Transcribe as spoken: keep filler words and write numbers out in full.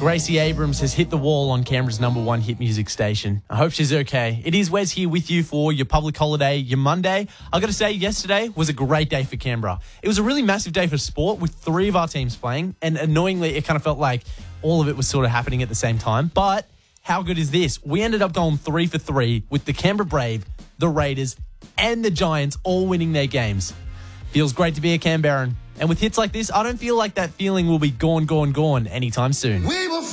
Gracie Abrams has hit the wall on Canberra's number one hit music station. I hope she's okay. It is Wes here with you for your public holiday, your Monday. I got to say, yesterday was a great day for Canberra. It was a really massive day for sport with three of our teams playing, and annoyingly, it kind of felt like all of it was sort of happening at the same time. But how good is this? We ended up going three for three with the Canberra Brave, the Raiders, and the Giants all winning their games. Feels great to be a Canberran. And with hits like this, I don't feel like that feeling will be gone, gone, gone anytime soon. We will